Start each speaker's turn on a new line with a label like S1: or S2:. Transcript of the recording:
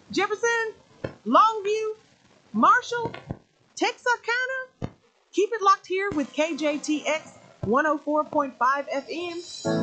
S1: Jefferson, Longview, Marshall, Texarkana. Keep it locked here with KJTX 104.5 FM.